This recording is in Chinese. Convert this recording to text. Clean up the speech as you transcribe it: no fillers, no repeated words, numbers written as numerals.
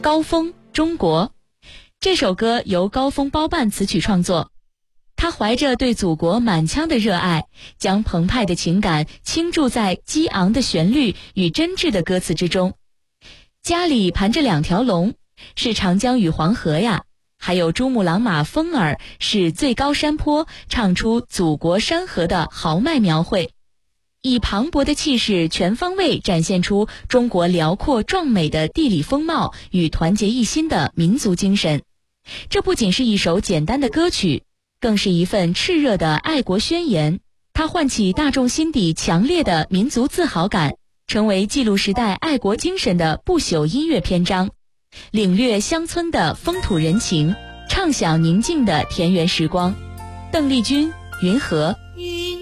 高峰，中国。这首歌由高峰包办词曲创作，他怀着对祖国满腔的热爱，将澎湃的情感倾注在激昂的旋律与真挚的歌词之中。家里盘着2条龙，是长江与黄河呀，还有珠穆朗玛峰儿，是最高山坡，唱出祖国山河的豪迈描绘，以磅礴的气势全方位展现出中国辽阔壮美的地理风貌与团结一心的民族精神。这不仅是一首简单的歌曲，更是一份炽热的爱国宣言，它唤起大众心底强烈的民族自豪感，成为记录时代爱国精神的不朽音乐篇章，领略乡村的风土人情，畅享宁静的田园时光。邓丽君，云河。